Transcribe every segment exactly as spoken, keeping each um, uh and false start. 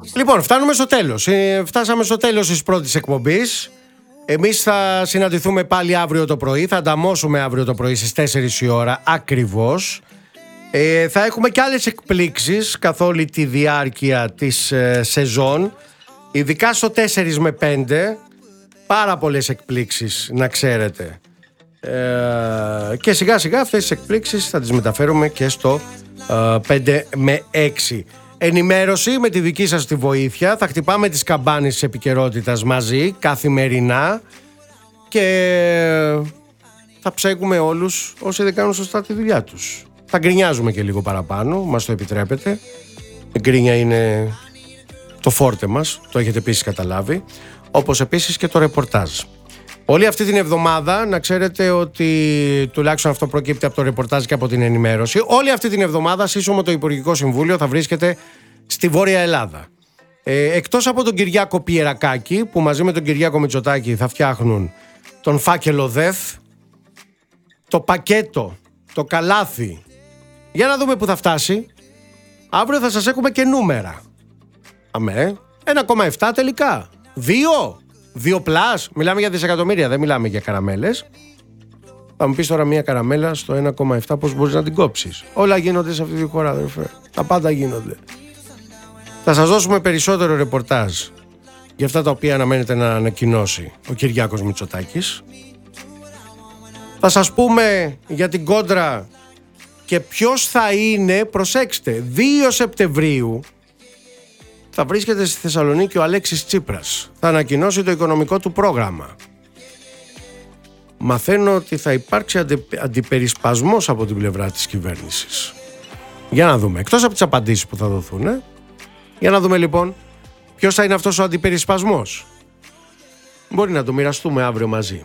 Λοιπόν, φτάνουμε στο τέλος. Ε, φτάσαμε στο τέλος της πρώτης εκπομπής. Εμείς θα συναντηθούμε πάλι αύριο το πρωί. Θα ανταμώσουμε αύριο το πρωί στις τέσσερις η ώρα ακριβώς. Ε, θα έχουμε και άλλες εκπλήξεις καθ' όλη τη διάρκεια της ε, σεζόν. Ειδικά στο τέσσερα με πέντε. Πάρα πολλές εκπλήξεις, να ξέρετε. Ε, και σιγά σιγά αυτές τις εκπλήξεις θα τις μεταφέρουμε και στο ε, πέντε με έξι. Ενημέρωση με τη δική σας τη βοήθεια. Θα χτυπάμε τις καμπάνες της επικαιρότητας μαζί καθημερινά και θα ψέγουμε όλους όσοι δεν κάνουν σωστά τη δουλειά τους. Θα γκρινιάζουμε και λίγο παραπάνω, μας το επιτρέπετε. Η γκρίνια είναι το φόρτε μας, το έχετε επίσης καταλάβει. Όπως επίσης και το ρεπορτάζ. Όλη αυτή την εβδομάδα, να ξέρετε ότι τουλάχιστον αυτό προκύπτει από το ρεπορτάζ και από την ενημέρωση, όλη αυτή την εβδομάδα σύσσωμο το Υπουργικό Συμβούλιο θα βρίσκεται στη Βόρεια Ελλάδα. Ε, εκτός από τον Κυριάκο Πιερακάκη, που μαζί με τον Κυριάκο Μητσοτάκη θα φτιάχνουν τον φάκελο ΔΕΘ, το πακέτο, το καλάθι, για να δούμε που θα φτάσει. Αύριο θα σας έχουμε και νούμερα. Αμέ, ένα κόμμα επτά τελικά. Δύο. Δύο πλάς, μιλάμε για δισεκατομμύρια, δεν μιλάμε για καραμέλες. Θα μου πεις τώρα μια καραμέλα στο ένα κόμμα επτά πώς μπορείς να την κόψεις. Όλα γίνονται σε αυτή τη χώρα, αδερφέ. Τα πάντα γίνονται. Θα σας δώσουμε περισσότερο ρεπορτάζ για αυτά τα οποία αναμένεται να ανακοινώσει ο Κυριάκος Μητσοτάκης. Θα σας πούμε για την κόντρα και ποιος θα είναι, προσέξτε, δύο Σεπτεμβρίου θα βρίσκεται στη Θεσσαλονίκη ο Αλέξης Τσίπρας. Θα ανακοινώσει το οικονομικό του πρόγραμμα. Μαθαίνω ότι θα υπάρξει αντι, αντιπερισπασμός από την πλευρά της κυβέρνησης. Για να δούμε. Εκτός από τις απαντήσεις που θα δοθούν. Ε? Για να δούμε λοιπόν ποιος θα είναι αυτός ο αντιπερισπασμός. Μπορεί να το μοιραστούμε αύριο μαζί.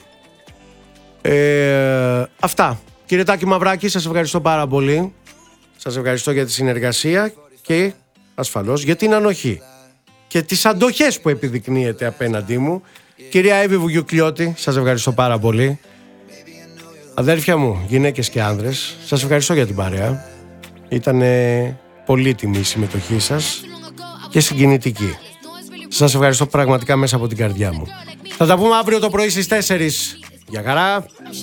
Ε, αυτά. Κύριε Τάκη Μαυράκη, σας ευχαριστώ πάρα πολύ. Σας ευχαριστώ για τη συνεργασία και ασφαλώς για την ανοχή και τις αντοχές που επιδεικνύεται απέναντί μου. Κυρία Εύη Βουγιουκλιώτη, σας ευχαριστώ πάρα πολύ. Αδέρφια μου, γυναίκες και άνδρες, σας ευχαριστώ για την παρέα. Ήτανε πολύτιμη η συμμετοχή σας και συγκινητική. Σας ευχαριστώ πραγματικά μέσα από την καρδιά μου. Θα τα πούμε αύριο το πρωί στις τέσσερις. Γεια χαρά.